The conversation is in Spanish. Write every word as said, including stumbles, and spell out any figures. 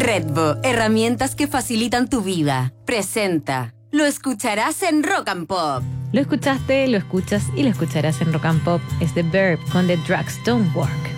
Redbo, herramientas que facilitan tu vida. Presenta. Lo escucharás en Rock and Pop. Lo escuchaste, lo escuchas y lo escucharás en Rock and Pop. Es The Verb con The Drugs Don't Work.